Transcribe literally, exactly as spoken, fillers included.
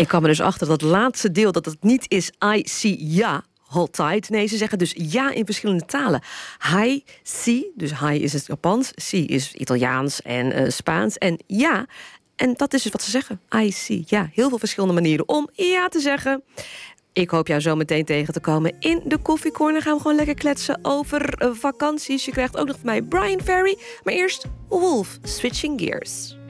Ik kwam er dus achter dat het laatste deel, dat het niet is I see ja, hold tight. Nee, ze zeggen dus ja in verschillende talen. Hi, si, dus hi is het Japans, si is Italiaans en uh, Spaans. En ja, en dat is dus wat ze zeggen. I see, ja, heel veel verschillende manieren om ja te zeggen. Ik hoop jou zo meteen tegen te komen in de Koffie Corner. Gaan we gewoon lekker kletsen over uh, vakanties. Je krijgt ook nog van mij Brian Ferry. Maar eerst Wolf, Switching Gears.